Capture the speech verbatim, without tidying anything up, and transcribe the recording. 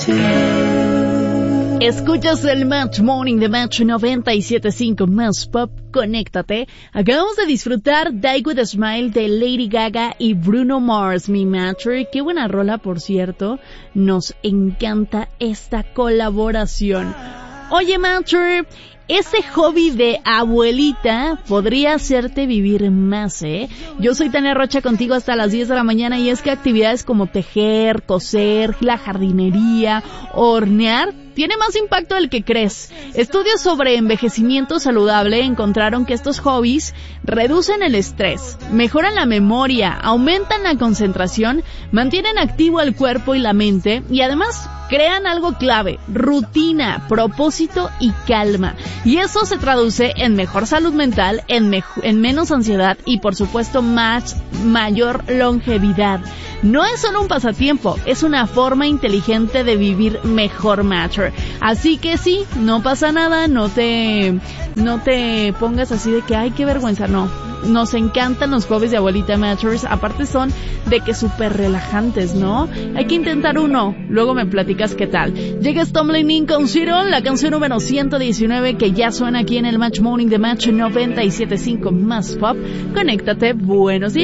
Escuchas el Match Morning de Match noventa y siete punto cinco Más Pop, conéctate. Acabamos de disfrutar Die With A Smile de Lady Gaga y Bruno Mars, mi Matcher. Qué buena rola, por cierto. Nos encanta esta colaboración. Oye, Matcher, ese hobby de abuelita podría hacerte vivir más, ¿eh? Yo soy Tania Rocha contigo hasta las diez de la mañana y es que actividades como tejer, coser, la jardinería, hornear tiene más impacto del que crees. Estudios sobre envejecimiento saludable encontraron que estos hobbies reducen el estrés, mejoran la memoria, aumentan la concentración, mantienen activo el cuerpo y la mente y además crean algo clave: rutina, propósito y calma. Y eso se traduce en mejor salud mental, en, mejo- en menos ansiedad y por supuesto más, mayor longevidad. No es solo un pasatiempo, es una forma inteligente de vivir mejor, Matcher. Así que sí, no pasa nada, no te, no te pongas así de que ay, qué vergüenza, no. Nos encantan los hobbies de abuelita, Matchers. Aparte son de que súper relajantes, ¿no? Hay que intentar uno, luego me platicas qué tal. Llega Stumbling In con Zero, la canción número ciento diecinueve que ya suena aquí en el Match Morning de Match noventa y siete punto cinco Más Pop. Conéctate, buenos días.